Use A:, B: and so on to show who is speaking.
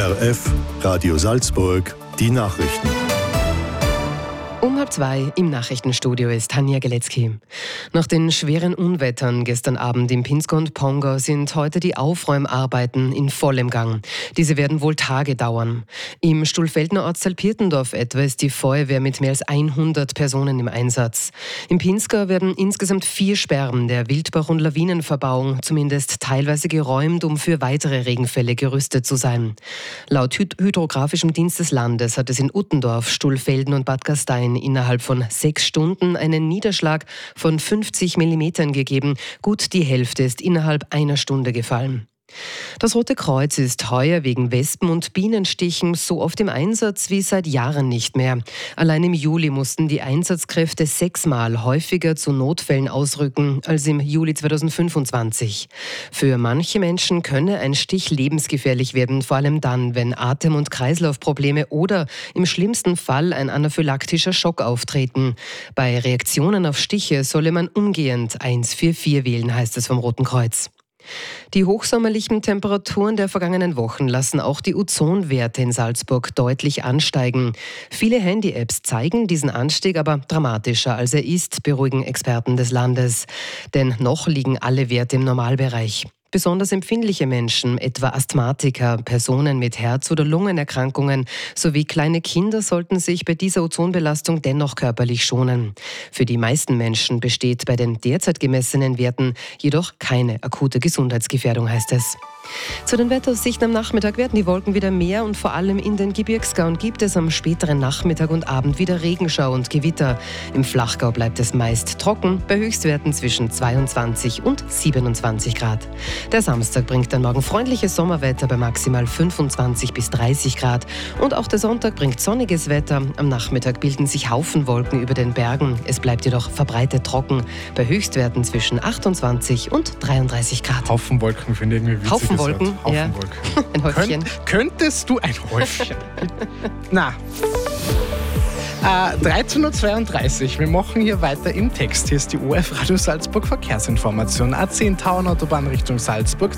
A: RF Radio Salzburg, die Nachrichten.
B: Um 1:30 im Nachrichtenstudio ist Tanja Geletzky. Nach den schweren Unwettern gestern Abend im Pinzgau und Pongau sind heute die Aufräumarbeiten in vollem Gang. Diese werden wohl Tage dauern. Im Stulfeldner Ortsteil Pirtendorf etwa ist die Feuerwehr mit mehr als 100 Personen im Einsatz. Im Pinzgau werden insgesamt 4 Sperren der Wildbach- und Lawinenverbauung zumindest teilweise geräumt, um für weitere Regenfälle gerüstet zu sein. Laut Hydrographischem Dienst des Landes hat es in Uttendorf, Stulfelden und Bad Gastein innerhalb von 6 Stunden einen Niederschlag von 50 Millimetern gegeben. Gut die Hälfte ist innerhalb einer Stunde gefallen. Das Rote Kreuz ist heuer wegen Wespen- und Bienenstichen so oft im Einsatz wie seit Jahren nicht mehr. Allein im Juli mussten die Einsatzkräfte 6-mal häufiger zu Notfällen ausrücken als im Juli 2025. Für manche Menschen könne ein Stich lebensgefährlich werden, vor allem dann, wenn Atem- und Kreislaufprobleme oder im schlimmsten Fall ein anaphylaktischer Schock auftreten. Bei Reaktionen auf Stiche solle man umgehend 144 wählen, heißt es vom Roten Kreuz. Die hochsommerlichen Temperaturen der vergangenen Wochen lassen auch die Ozonwerte in Salzburg deutlich ansteigen. Viele Handy-Apps zeigen diesen Anstieg aber dramatischer, als er ist, beruhigen Experten des Landes. Denn noch liegen alle Werte im Normalbereich. Besonders empfindliche Menschen, etwa Asthmatiker, Personen mit Herz- oder Lungenerkrankungen sowie kleine Kinder sollten sich bei dieser Ozonbelastung dennoch körperlich schonen. Für die meisten Menschen besteht bei den derzeit gemessenen Werten jedoch keine akute Gesundheitsgefährdung, heißt es. Zu den Wetteraussichten am Nachmittag werden die Wolken wieder mehr und vor allem in den Gebirgsgauen gibt es am späteren Nachmittag und Abend wieder Regenschau und Gewitter. Im Flachgau bleibt es meist trocken, bei Höchstwerten zwischen 22 und 27 Grad. Der Samstag bringt dann morgen freundliches Sommerwetter bei maximal 25 bis 30 Grad. Und auch der Sonntag bringt sonniges Wetter. Am Nachmittag bilden sich Haufenwolken über den Bergen. Es bleibt jedoch verbreitet trocken, bei Höchstwerten zwischen 28 und 33 Grad.
C: Haufenwolken finde ich irgendwie witzig.
B: Haufenwolken, ja. Ein Häufchen.
C: Könntest du ein Häufchen? Na. 13.32 Uhr. Wir machen hier weiter im Text. Hier ist die ORF Radio Salzburg Verkehrsinformation. A10 Tauernautobahn Richtung Salzburg.